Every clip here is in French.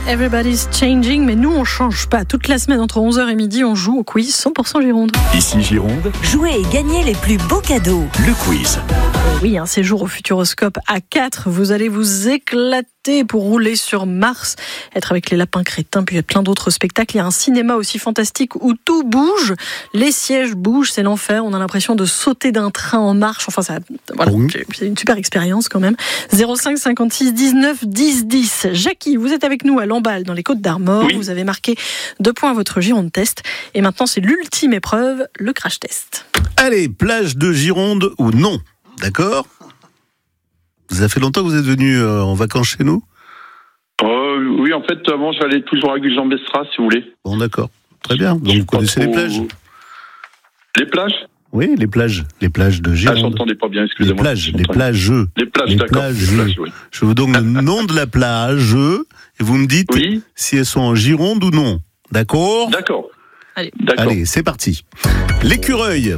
Everybody's Changing, mais nous on change pas. Toute la semaine entre 11h et midi, on joue au quiz 100% Gironde. Ici Gironde, Jouez et gagnez les plus beaux cadeaux. le quiz. Oui, un séjour au Futuroscope à 4. Vous allez vous éclater pour rouler sur Mars, être avec les lapins crétins, puis il y a plein d'autres spectacles. Il y a un cinéma aussi fantastique où tout bouge. Les sièges bougent, c'est l'enfer. On a l'impression de sauter d'un train en marche. Enfin, voilà, c'est une super expérience quand même. 05 56 19 10 10. Jackie, vous êtes avec nous à Lamballe, dans les Côtes-d'Armor. Oui. Vous avez marqué 2 points à votre Gironde Test. Et maintenant, c'est l'ultime épreuve, le crash test. Allez, plage de Gironde ou non? D'accord. Ça fait longtemps que vous êtes venu en vacances chez nous? Oui, en fait, avant, j'allais toujours à Gujan-Bestra, si vous voulez. Bon, d'accord. Très bien. Donc, vous connaissez les plages? Les plages? Oui, les plages de Gironde. Ah, j'entendais pas bien, excusez-moi. Les plages, d'accord. Oui. Je vous donne le nom de la plage et vous me dites si elles sont en Gironde ou non. D'accord? D'accord. Allez, c'est parti. L'écureuil.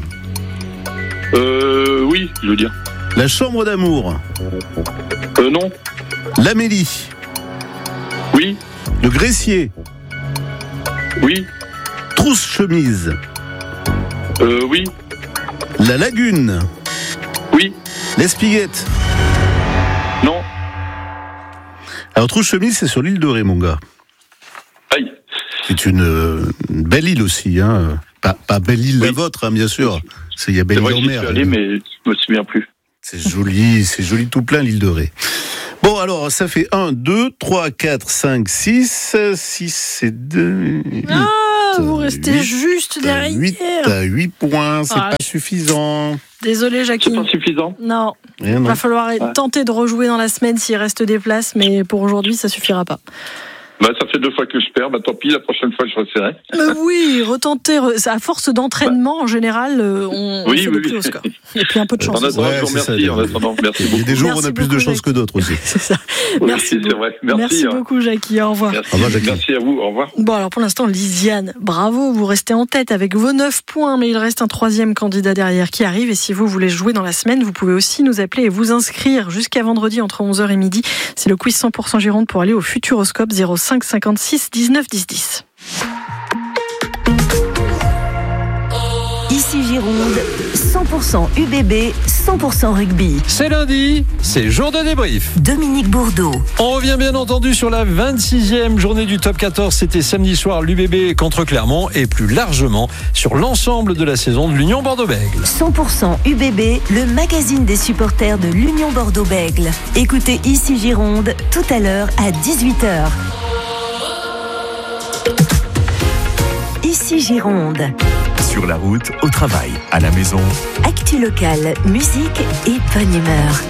Oui, je veux dire. La chambre d'amour. Non. L'Amélie. Oui. Le Gressier. Oui. Trousse-chemise. Oui. La Lagune. Oui. L'Espiguette. Non. Alors, Trousse-chemise, c'est sur l'île de Ré, mon gars. Aïe. C'est une belle île aussi, hein. Pas belle île la vôtre, hein, bien sûr. Il y a belle île en mer. Je suis allé, mais je me souviens plus. C'est joli tout plein, l'île de Ré. Bon, alors, ça fait 1, 2, 3, 4, 5, 6. 6, c'est 2. Vous restez juste derrière. 8 points, c'est pas suffisant. Désolé, Jackie. C'est pas suffisant? Non. Il va falloir tenter de rejouer dans la semaine s'il reste des places, mais pour aujourd'hui, ça suffira pas. Ça fait 2 fois que je perds, tant pis, la prochaine fois je resserrai. Oui, retenter, à force d'entraînement, en général, on essaie de plus au score. Et puis un peu de chance. Merci beaucoup. Il y a des jours où on a plus de chance que d'autres aussi. C'est ça. Merci beaucoup, Jackie. Au revoir. Merci à vous, au revoir. Bon, alors pour l'instant, Lisiane, bravo, vous restez en tête avec vos 9 points, mais il reste un 3e candidat derrière qui arrive. Et si vous voulez jouer dans la semaine, vous pouvez aussi nous appeler et vous inscrire jusqu'à vendredi entre 11h et midi. C'est le quiz 100% Gironde pour aller au Futuroscope 05 56 19 10 10. Ici Gironde, 100% UBB, 100% rugby. C'est lundi, c'est jour de débrief. Dominique Bourdeau. On revient bien entendu sur la 26e journée du top 14. C'était samedi soir, l'UBB contre Clermont et plus largement sur l'ensemble de la saison de l'Union Bordeaux-Bègles. 100% UBB, le magazine des supporters de l'Union Bordeaux-Bègles. Écoutez Ici Gironde tout à l'heure à 18h. Ici Gironde. Sur la route, au travail, à la maison. Actu locale, musique et bonne humeur.